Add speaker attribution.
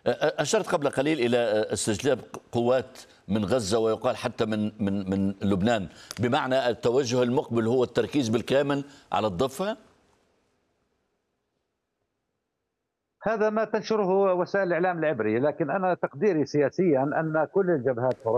Speaker 1: أشرت قبل قليل إلى استجلاب قوات من غزة، ويقال حتى من لبنان، بمعنى التوجه المقبل هو التركيز بالكامل على الضفة.
Speaker 2: هذا ما تنشره وسائل الإعلام العبرية، لكن أنا تقديري سياسيا أن كل الجبهات